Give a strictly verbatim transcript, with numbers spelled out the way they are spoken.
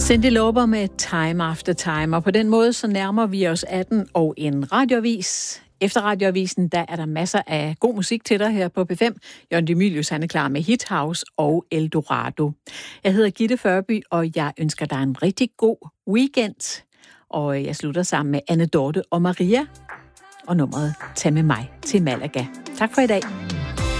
Cyndi Lauper med Time After Time, og på den måde så nærmer vi os atten og en radioavis. Efter radioavisen, der er der masser af god musik til dig her på P fem. Jørgen Demilius, han er klar med Hit House og Eldorado. Jeg hedder Gitte Førby, og jeg ønsker dig en rigtig god weekend. Og jeg slutter sammen med Anne Dorte og Maria, og nummeret Tag med mig til Malaga. Tak for i dag.